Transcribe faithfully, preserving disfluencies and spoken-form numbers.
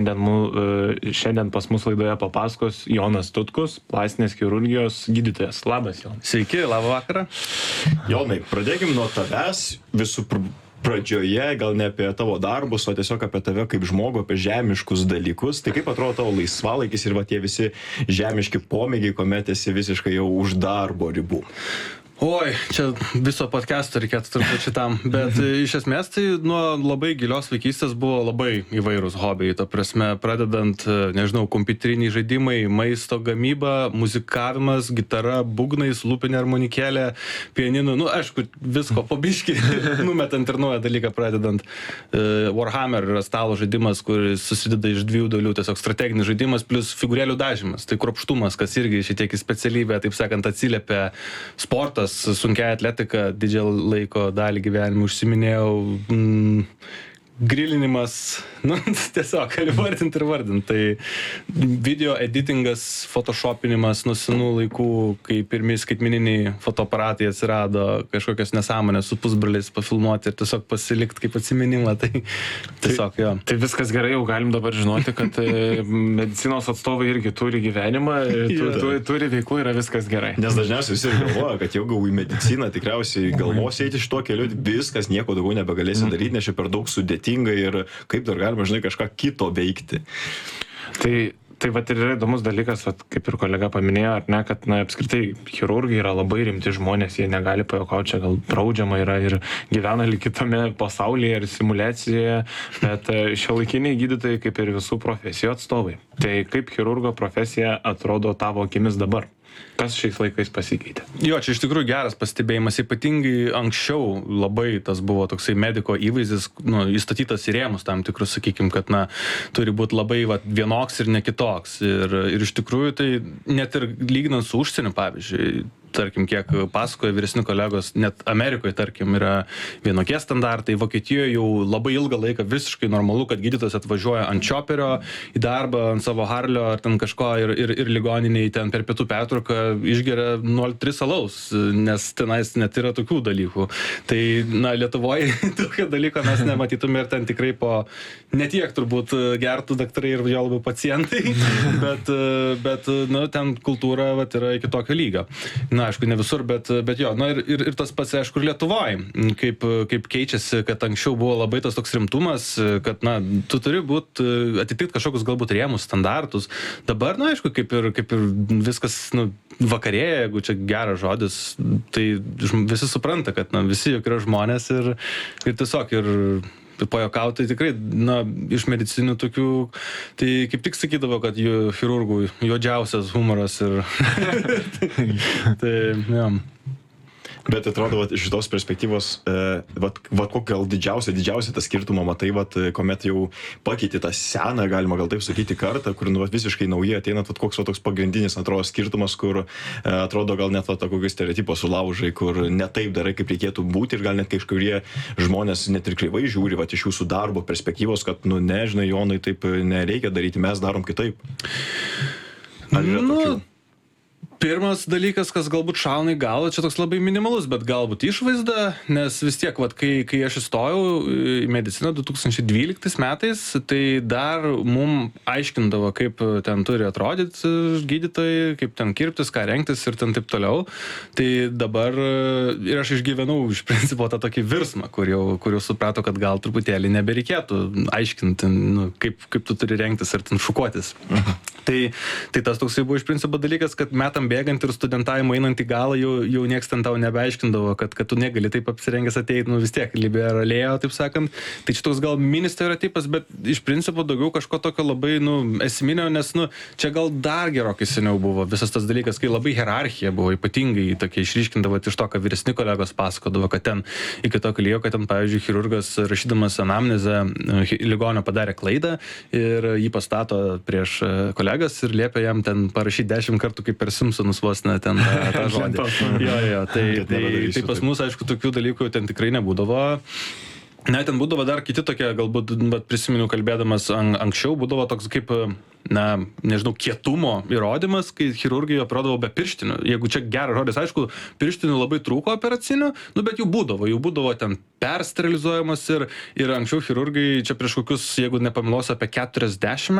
Šiandien pas mus laidoje papasakos Jonas Tutkus, plastinės chirurgijos gydytojas. Labas, Jonas. Sveiki, labą vakarą. Jonai, pradėkim nuo tavęs visų pr pradžioje, gal ne apie tavo darbus, o tiesiog apie tave kaip žmogų, apie žemiškus dalykus. Tai kaip atrodo tavo laisvalaikis ir va tie visi žemiški pomėgiai, kuomet esi visiškai jau už darbo ribų? Oi, čia viso podcast'o reikėtų turbūt šitam, bet iš esmės tai nuo labai gilios vaikystės buvo labai įvairūs hobiai, ta prasme, pradedant, nežinau, kompiuteriniai žaidimai, maisto gamyba, muzikavimas, gitara, būgnais, lūpinė armonikėlė, pianinu, nu, aišku, visko po biškį, numetant ir naują dalyką pradedant. Warhammer yra stalo žaidimas, kuris susideda iš dviejų dalių, tiesiog strateginis žaidimas plus figūrėlių dažymas, tai kruopštumas, kas irgi šitiek į specialybę, taip sakant, atsiliepia sportas, sunkia atletika, didžią laiko dalį gyvenimą užsiminėjau, mm, grilinimas, nu, tiesiog, gali vardinti ir vardinti. Tai video editingas, photoshopinimas nuo senų laikų, kai pirmi skaitmeniniai fotoaparatai atsirado, kažkokios nesąmonės su pusbraliais pafilmuoti ir tiesiog pasilikti kaip atsiminimą. Tai tiesiog, jo. Tai viskas gerai, jau galim dabar žinoti, kad medicinos atstovai irgi turi gyvenimą, tu, tu, turi veiklų, yra viskas gerai. Nes dažniausiai visi galvoja, kad jau gau į mediciną tikriausiai galvos eiti šituo keliu, viskas, nieko daugiau nebegalėsi daryti, nes čia per daug sudėtinga ir kaip dar galima, žinai, kažką kito veikti. Tai, tai vat ir yra įdomus dalykas, vat, kaip ir kolega paminėjo, ar ne, kad na, apskritai chirurgai yra labai rimti žmonės, jie negali pajuokauti, čia gal draudžiama yra ir gyvena lyg kitame pasaulyje ir simuliacijoje, bet šiuolaikiniai gydytojai kaip ir visų profesijų atstovai. Tai kaip chirurgo profesija atrodo tavo akimis dabar? Kas šiais laikais pasikeitė? Jo, čia iš tikrųjų geras pastebėjimas, ypatingai anksčiau labai tas buvo toksai mediko įvaizdis, nu, įstatytas į rėmus tam tikrus, sakykim, kad, na, turi būti labai va, vienoks ir nekitoks. Ir, ir iš tikrųjų tai net ir lyginant su užsieniu, pavyzdžiui, tarkim, kiek pasakoja vyresni kolegos, net Amerikoje, tarkim, yra vienokie standartai, Vokietijoje jau labai ilgą laiką visiškai normalu, kad gydytojas atvažiuoja ant čioperio į darbą, ant savo harlio ar ten kažko ir, ir, ir ligoniniai ten per pietų pertrauką išgeria nol tris alaus, nes tenais net yra tokių dalykų. Tai, na, Lietuvoje tokio dalyko mes nematytume ir ten tikrai po netiek turbūt gertų daktarai ir jo labiau pacientai, bet, bet na, ten kultūra vat, yra iki tokio lygio. Na, aišku, ne visur, bet, bet jo, na ir, ir, ir tas pats, aišku, ir Lietuvoje, kaip, kaip keičiasi, kad anksčiau buvo labai tas toks rimtumas, kad, na, tu turi būt, atitikti kažkokius galbūt rėmus, standartus. Dabar, na, aišku, kaip ir, kaip ir viskas, nu, vakarėja, jeigu čia geras žodis, tai visi supranta, kad, na, visi juk yra žmonės ir, ir tiesiog ir pajokauti tikrai, na, iš medicininių tokių, tai kaip tik sakydavo, kad jų chirurgų juodžiausias humoras ir tai, ja. Bet atrodo, vat, iš šitos perspektyvos, e, vat, vat, kokį gal didžiausią, didžiausią tą skirtumą matai, vat, kuomet jau pakeiti tą seną, galima gal taip sakyti, kartą, kur nu, vat, visiškai naujai ateina, vat, koks va, toks pagrindinis, atrodo, skirtumas, kur e, atrodo gal net tą kokį stereotipą sulaužai, kur ne taip darai, kaip reikėtų būti ir gal net kažkurie žmonės net ir kreivai žiūri, vat, iš jūsų darbo perspektyvos, kad, nu, nežinai, Jonai, taip nereikia daryti, mes darom kitaip. Ar yra nu, tokių? Pirmas dalykas, kas galbūt šauna į galvą, čia toks labai minimalus, bet galbūt išvaizda, nes vis tiek, vat, kai, kai aš įstojau į mediciną du tūkstančiai dvyliktais metais, tai dar mum aiškindavo, kaip ten turi atrodyti gydytojai, kaip ten kirptis, ką rengtis ir ten taip toliau. Tai dabar ir aš išgyvenau iš principo tą tokį virsmą, kur jau, kur jau suprato, kad gal truputėlį nebereikėtų aiškinti, nu, kaip, kaip tu turi rengtis ir ten šukuotis. Tai, tai tas toksai buvo iš principo dalykas, kad metam bėgant ir studentavimo einant į galą, jau, jau nieks ten tau nebeaiškindavo, kad, kad tu negali taip apsirengęs ateiti, nu vis tiek liberalėjo, taip sakant. Tai čia toks gal mini stereotipas, bet iš principo daugiau kažko tokio labai, nu, esminio, nes, nu, čia gal dar gerokai seniau buvo visas tas dalykas, kai labai hierarchija buvo ypatingai tokia išryškindavo iš to, ką vyresni kolegos pasakodavo, kad ten iki tokio lygio, kad ten, pavyzdžiui, chirurgas rašydamas anamnezę ligonio padarė klaidą ir jį pastato prieš kolegas ir liepia jam ten parašyti dešimt kartų kaip per Simpsonus vos ne ten tą, tą žodį. Jo, jo, tai, tai, tai pas mus, aišku, tokių dalykų ten tikrai nebūdavo. Ne, ten būdavo dar kiti tokie, galbūt, bet prisiminiau kalbėdamas an, anksčiau, būdavo toks kaip na, nežinau, kietumo įrodymas, kai chirurgai operuodavo be pirštinių. Jeigu čia geras žodis, aišku, pirštinių labai trūko operacinių, nu, bet jų būdavo, jų būdavo ten persterilizuojamas ir, ir anksčiau chirurgai čia prieš kokius, jeigu nepaminuosiu, apie keturiasdešimt